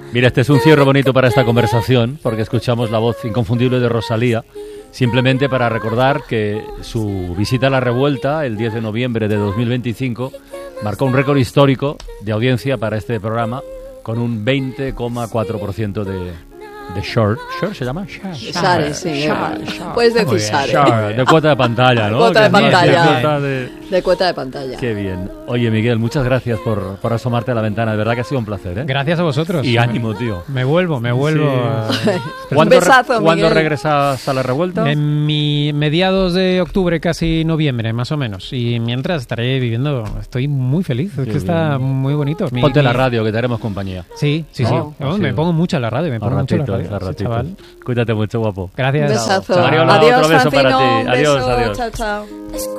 Mira, este es un cierre bonito para esta conversación, porque escuchamos la voz inconfundible de Rosalía, simplemente para recordar que su visita a La Revuelta, el 10 de noviembre de 2025, marcó un récord histórico de audiencia para este programa, con un 20,4% de share. ¿Share se llama? Share, sí. Puedes decir share. De cuota de pantalla, ¿no? Cuota de pantalla. De cuota de pantalla. Qué bien. Oye, Miguel, muchas gracias por asomarte a la ventana. De verdad que ha sido un placer, ¿eh? Gracias a vosotros. Y ánimo, tío. Me vuelvo. Sí. Un besazo, ¿Cuándo regresas a La Revuelta? En mediados de octubre, casi noviembre, más o menos. Y mientras estaré viviendo, estoy muy feliz. Es que está muy bonito. Ponte la radio, que te haremos compañía. Sí. Me pongo mucho a la radio, Chaval. Cuídate mucho, guapo. Gracias. Un besazo. Mariola, Adiós, otro beso para ti. Francino, Adiós, beso. adiós. Chao, chao.